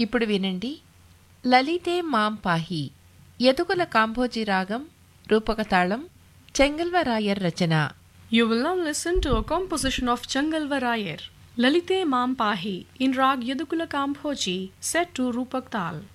ఇప్పుడు వినండి లలితే మాం పాహి యదుకుల కాంభోజి రాగం రూపకతాళం చెంగల్వరాయర్ రచన. You will now listen to a composition of Changalvarayar, Lalite Mam Pahi, in Rag Yadukula Kambhoji, set to Rupak Tal.